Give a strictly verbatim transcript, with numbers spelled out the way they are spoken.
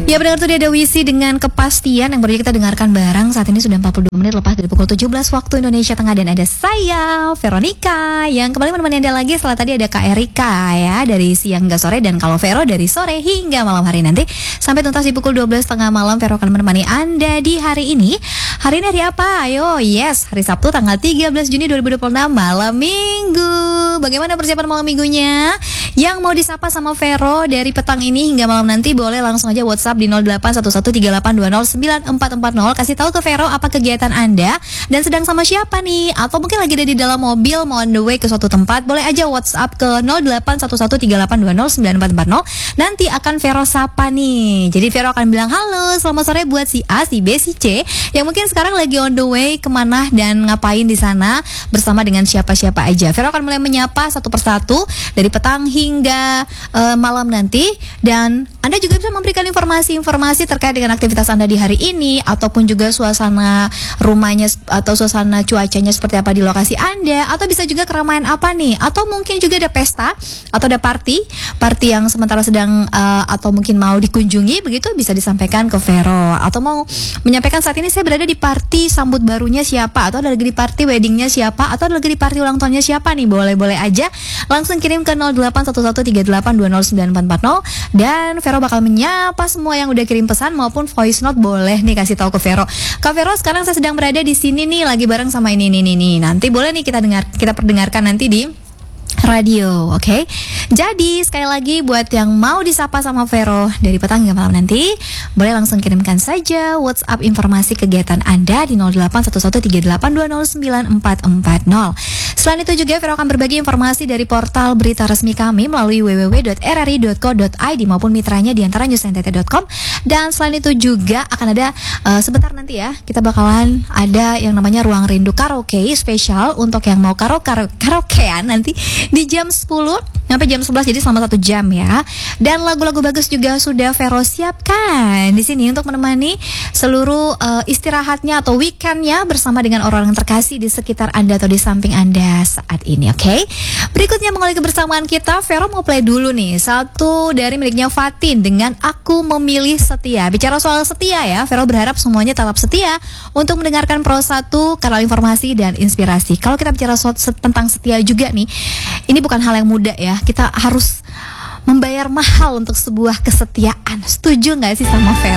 Ya benar tuh, dia ada Wisi dengan Kepastian yang baru kita dengarkan bareng. Saat ini sudah empat puluh dua menit lepas dari pukul tujuh belas waktu Indonesia Tengah. Dan ada saya, Veronica, yang kembali menemani Anda lagi. Setelah tadi ada Kak Erika ya, dari siang hingga sore. Dan kalau Vero dari sore hingga malam hari nanti. Sampai tuntas di pukul dua belas tengah malam, Vero akan menemani Anda di hari ini. Hari ini hari apa? Ayo, yes, hari Sabtu tanggal tiga belas Juni dua ribu dua puluh enam, malam minggu. Bagaimana persiapan malam minggunya? Yang mau disapa sama Vero dari petang ini hingga malam nanti, boleh langsung aja WhatsApp di nol delapan satu satu tiga delapan dua nol sembilan empat empat nol. Kasih tahu ke Vero apa kegiatan Anda dan sedang sama siapa nih, atau mungkin lagi ada di dalam mobil mau on the way ke suatu tempat. Boleh aja WhatsApp ke nol delapan satu satu tiga delapan dua nol sembilan empat empat nol. Nanti akan Vero sapa nih. Jadi Vero akan bilang halo, selamat sore buat si A, si B, si C yang mungkin sekarang lagi on the way kemana dan ngapain di sana bersama dengan siapa-siapa aja. Vero akan mulai menyapa satu persatu dari petang hingga uh, malam nanti, dan Anda juga bisa memberikan informasi-informasi terkait dengan aktivitas Anda di hari ini, ataupun juga suasana rumahnya atau suasana cuacanya seperti apa di lokasi Anda, atau bisa juga keramaian apa nih, atau mungkin juga ada pesta atau ada party party yang sementara sedang uh, atau mungkin mau dikunjungi, begitu bisa disampaikan ke Vero, atau mau menyampaikan saat ini saya berada di party sambut barunya siapa, atau ada lagi di party weddingnya siapa, atau ada lagi di party ulang tahunnya siapa nih, boleh-boleh aja langsung kirim ke nol delapan satu satu tiga delapan dua nol sembilan empat empat nol, dan Vero bakal menyapa semua yang udah kirim pesan maupun voice note. Boleh nih kasih tahu ke Vero, Kak Vero sekarang saya sedang berada di sini nih, lagi bareng sama ini ini ini. Nanti boleh nih kita dengar, kita perdengarkan nanti di radio, oke? Okay? Jadi sekali lagi buat yang mau disapa sama Vero dari petang hingga malam nanti, boleh langsung kirimkan saja WhatsApp informasi kegiatan Anda di nol delapan satu satu tiga delapan dua nol sembilan empat empat nol. Selain itu juga Vero akan berbagi informasi dari portal berita resmi kami melalui w w w dot r r i dot co dot i d maupun mitranya di antara news n t t dot com. Dan selain itu juga akan ada uh, sebentar nanti ya, kita bakalan ada yang namanya Ruang Rindu Karaoke spesial untuk yang mau karo karo karaokean nanti di jam sepuluh sampai jam sebelas, jadi selama satu jam ya. Dan lagu-lagu bagus juga sudah Vero siapkan di sini untuk menemani seluruh uh, istirahatnya atau weekendnya bersama dengan orang-orang terkasih di sekitar Anda atau di samping Anda saat ini, oke? Okay? Berikutnya mengawali kebersamaan kita, Vero mau play dulu nih satu dari miliknya Fatin dengan Aku Memilih Setia. Bicara soal setia ya, Vero berharap semuanya tetap setia untuk mendengarkan Pro satu, kanal informasi dan inspirasi. Kalau kita bicara soal tentang setia juga nih, ini bukan hal yang mudah ya. Kita harus membayar mahal untuk sebuah kesetiaan. Setuju gak sih sama Vero?